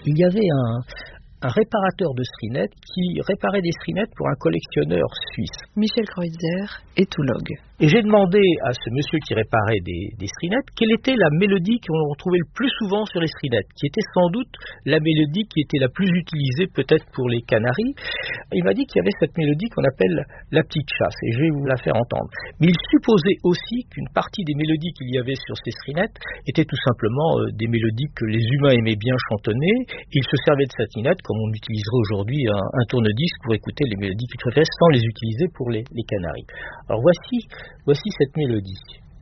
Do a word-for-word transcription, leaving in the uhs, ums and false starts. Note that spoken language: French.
Il y avait un, un réparateur de strinette qui réparait des strinettes pour un collectionneur suisse. Michel Kreutzer, éthologue. Et j'ai demandé à ce monsieur qui réparait des, des strinettes quelle était la mélodie qu'on retrouvait le plus souvent sur les strinettes, qui était sans doute la mélodie qui était la plus utilisée peut-être pour les canaris. Il m'a dit qu'il y avait cette mélodie qu'on appelle la petite chasse, et je vais vous la faire entendre. Mais il supposait aussi qu'une partie des mélodies qu'il y avait sur ces strinettes étaient tout simplement euh, des mélodies que les humains aimaient bien chantonner. Il se servait de cette trinette comme on utiliserait aujourd'hui un, un tourne-disque pour écouter les mélodies qu'il préférait sans les utiliser pour les, les canaris. Alors voici Voici cette mélodie.